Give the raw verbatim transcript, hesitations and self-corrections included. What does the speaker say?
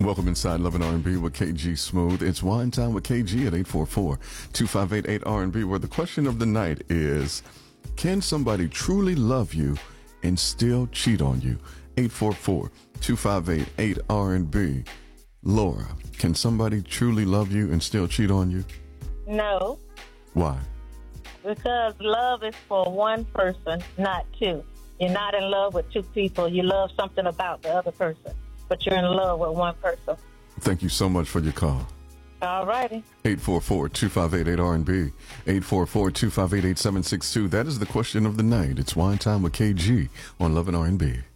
Welcome inside Love and R and B with K G Smooth. It's Wine Time with K G at eight four four, two five eight, eight R and B, where the question of the night is, can somebody truly love you and still cheat on you? eight four four, two five eight, eight R and B. Laura, can somebody truly love you and still cheat on you? No, Why? because love is for one person, not two. You're not in love with two people. You love something about the other person, but you're in love with one person. Thank you so much for your call. All righty. eight four four, two five eight, eight R and B. eight four four, two five eight, eight seven six two. That is the question of the night. It's Wine Time with K G on Love and R and B.